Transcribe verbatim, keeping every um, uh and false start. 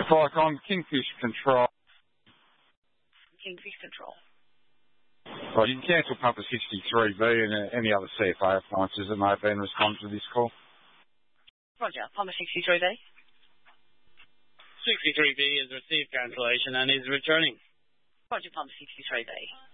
like on Kingfish Control. Kingfish Control. Right, you can cancel pumper sixty-three B and uh, any other C F A appliances that may have been responded to this call. Roger, pumper sixty-three B. sixty-three B has received cancellation and is returning. Roger, pumper sixty-three B.